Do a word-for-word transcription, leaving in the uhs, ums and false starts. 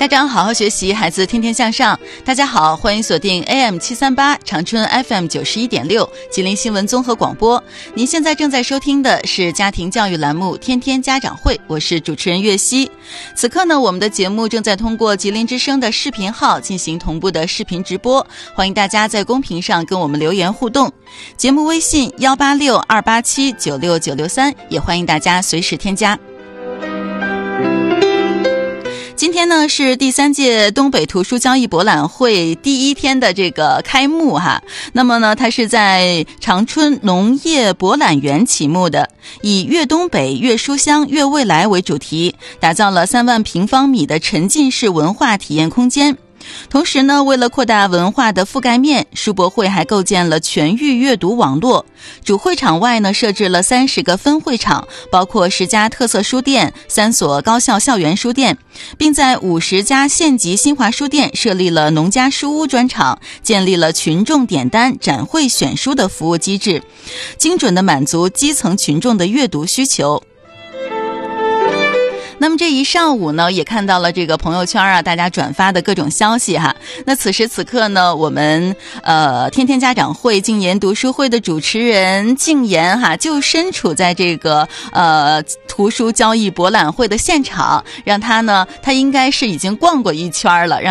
家长好好学习，孩子天天向上。大家好，欢迎锁定 A M 七三八 长春 F M 九十一点六吉林新闻综合广播。您现在正在收听的是家庭教育栏目天天家长会，我是主持人岳熙。此刻呢，我们的节目正在通过吉林之声的视频号进行同步的视频直播，欢迎大家在公屏上跟我们留言互动。节目微信幺八六二八七九六九六三，也欢迎大家随时添加。今天呢是第三届东北图书交易博览会第一天的这个开幕哈，那么呢它是在长春农业博览园启幕的，以粤东北、粤书香、粤未来为主题，打造了三万平方米的沉浸式文化体验空间。同时呢，为了扩大文化的覆盖面，书博会还构建了全域阅读网络。主会场外呢，设置了三十个分会场，包括十家特色书店、三所高校校园书店，并在五十家县级新华书店设立了农家书屋专场，建立了群众点单、展会选书的服务机制，精准地满足基层群众的阅读需求。那么这一上午呢，也看到了这个朋友圈啊，大家转发的各种消息哈。那此时此刻呢，我们呃天天家长会静言读书会的主持人静言哈，就身处在这个呃图书交易博览会的现场，让他呢，他应该是已经逛过一圈了，让